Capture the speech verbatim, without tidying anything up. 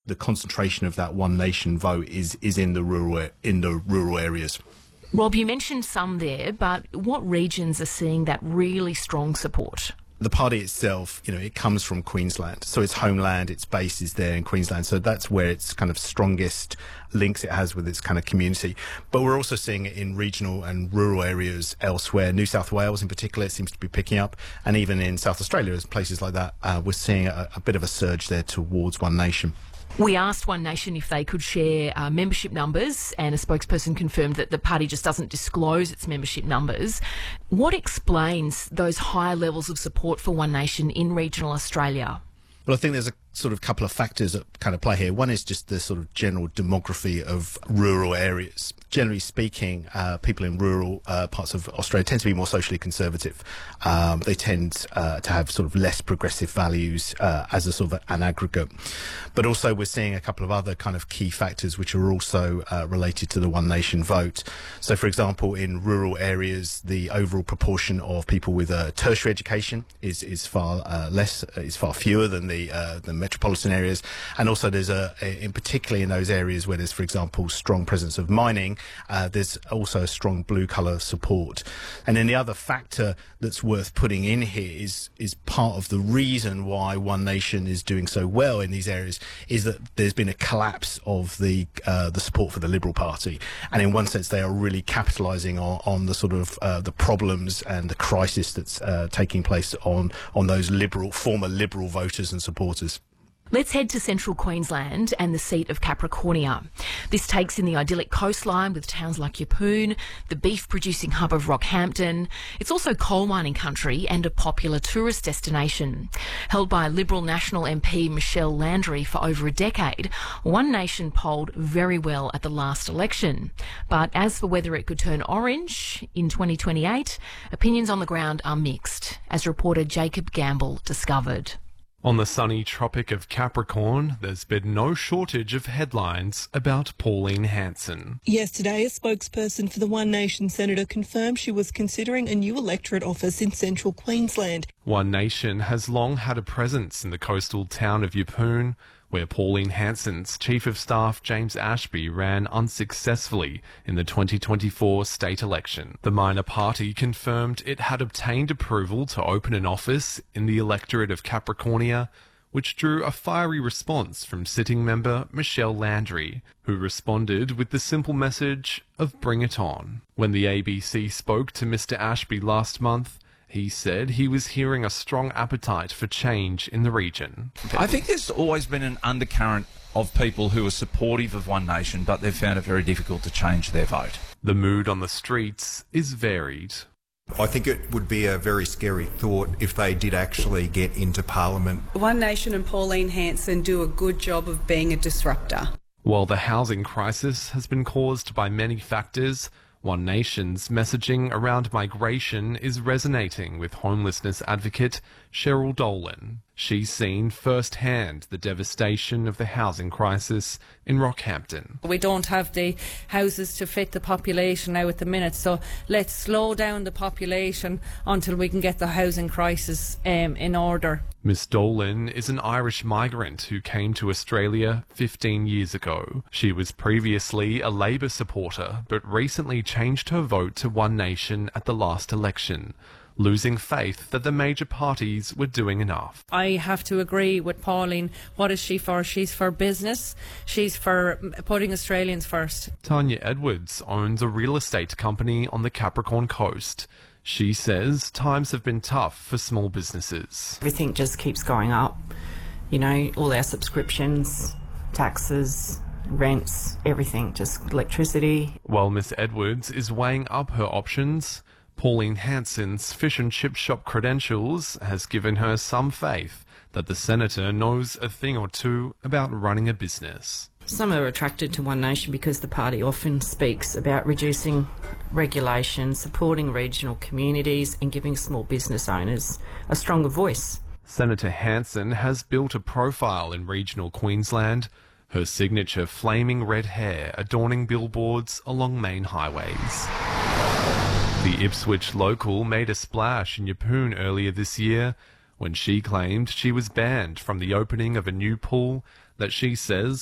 the concentration of that One Nation vote is is in the rural in the rural areas. Rob, you mentioned some there, but what regions are seeing that really strong support? The party itself, you know, it comes from Queensland. So its homeland, its base is there in Queensland. So that's where its kind of strongest links it has with its kind of community. But we're also seeing it in regional and rural areas elsewhere. New South Wales in particular, it seems to be picking up. And even in South Australia, as places like that, uh, we're seeing a, a bit of a surge there towards One Nation. We asked One Nation if they could share uh, membership numbers, and a spokesperson confirmed that the party just doesn't disclose its membership numbers. What explains those high levels of support for One Nation in regional Australia? Well, I think there's a sort of couple of factors that kind of play here. One is just the sort of general demography of rural areas. Generally speaking, uh, people in rural uh, parts of Australia tend to be more socially conservative. Um, they tend uh, to have sort of less progressive values uh, as a sort of an aggregate. But also we're seeing a couple of other kind of key factors which are also uh, related to the One Nation vote. So, for example, in rural areas, the overall proportion of people with a tertiary education is is far uh, less, is far fewer than the uh, the metropolitan areas. And also there's a, a in particularly in those areas where there's, for example, strong presence of mining, uh, there's also a strong blue colour support. And then the other factor that's worth putting in here is is part of the reason why One Nation is doing so well in these areas is that there's been a collapse of the uh, the support for the Liberal Party, and in one sense they are really capitalising on, on the sort of uh, the problems and the crisis that's uh, taking place on on those liberal former Liberal voters and supporters. Let's head to central Queensland and the seat of Capricornia. This takes in the idyllic coastline with towns like Yeppoon, the beef-producing hub of Rockhampton. It's also coal mining country and a popular tourist destination. Held by Liberal National M P Michelle Landry for over a decade, One Nation polled very well at the last election. But as for whether it could turn orange in twenty twenty-eight, opinions on the ground are mixed, as reporter Jacob Gamble discovered. On the sunny Tropic of Capricorn, there's been no shortage of headlines about Pauline Hanson. Yesterday, a spokesperson for the One Nation senator confirmed she was considering a new electorate office in central Queensland. One Nation has long had a presence in the coastal town of Yeppoon, where Pauline Hanson's Chief of Staff James Ashby ran unsuccessfully in the twenty twenty-four state election. The minor party confirmed it had obtained approval to open an office in the electorate of Capricornia, which drew a fiery response from sitting member Michelle Landry, who responded with the simple message of "Bring it on." When the A B C spoke to Mister Ashby last month, he said he was hearing a strong appetite for change in the region. I think there's always been an undercurrent of people who are supportive of One Nation, but they've found it very difficult to change their vote. The mood on the streets is varied. I think it would be a very scary thought if they did actually get into Parliament. One Nation and Pauline Hanson do a good job of being a disruptor. While the housing crisis has been caused by many factors, One Nation's messaging around migration is resonating with homelessness advocate Cheryl Dolan. She's seen firsthand the devastation of the housing crisis in Rockhampton. We don't have the houses to fit the population now at the minute, so let's slow down the population until we can get the housing crisis um, in order. Miss Dolan is an Irish migrant who came to Australia fifteen years ago. She was previously a Labor supporter, but recently changed her vote to One Nation at the last election, losing faith that the major parties were doing enough. I have to agree with Pauline. What is she for? She's for business. She's for putting Australians first. Tanya Edwards owns a real estate company on the Capricorn coast. She says times have been tough for small businesses. Everything just keeps going up. You know, all our subscriptions, taxes, rents, everything, just electricity. While Miss Edwards is weighing up her options, Pauline Hanson's fish and chip shop credentials has given her some faith that the senator knows a thing or two about running a business. Some are attracted to One Nation because the party often speaks about reducing regulation, supporting regional communities and giving small business owners a stronger voice. Senator Hanson has built a profile in regional Queensland, her signature flaming red hair adorning billboards along main highways. The Ipswich local made a splash in Yeppoon earlier this year when she claimed she was banned from the opening of a new pool that she says